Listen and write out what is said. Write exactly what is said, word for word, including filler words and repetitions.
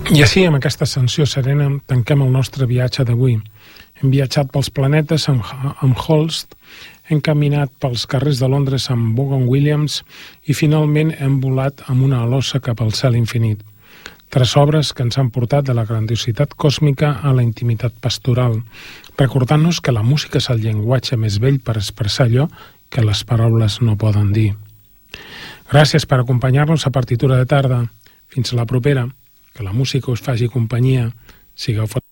I així, amb aquesta ascensió serena, tanquem el nostre viatge d'avui. Hem viatjat pels planetes amb, amb Holst, hem caminat pels carrers de Londres amb Vaughan Williams i finalment hem volat amb una alosa cap al cel infinit. Tres obres que ens han portat de la grandiositat còsmica a la intimitat pastoral, recordant-nos que la música és el llenguatge més vell per expressar allò que les paraules no poden dir. Gràcies per acompanyar-nos a Partitura de Tarda. Fins a la propera. Que la música us faci companyia. Sigueu forts.